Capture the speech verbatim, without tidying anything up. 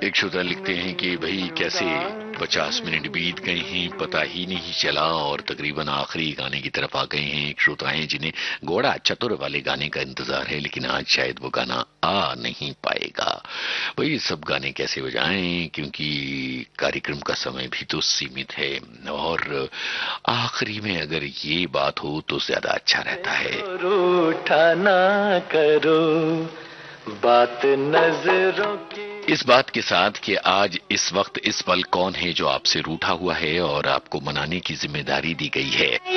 एक श्रोता लिखते हैं कि भाई कैसे पचास मिनट बीत गए हैं, पता ही नहीं चला और तकरीबन आखिरी गाने की तरफ आ गए हैं। एक श्रोता हैं जिन्हें घोड़ा चतुर वाले गाने का इंतजार है, लेकिन आज शायद वो गाना आ नहीं पाएगा। भाई सब गाने कैसे बजाएं, क्योंकि कार्यक्रम का समय भी तो सीमित है और आखिरी में अगर ये बात हो तो ज्यादा अच्छा रहता है। रूठा ना करो बात नजरों की। इस बात के साथ कि आज इस वक्त इस पल कौन है जो आपसे रूठा हुआ है और आपको मनाने की जिम्मेदारी दी गई है।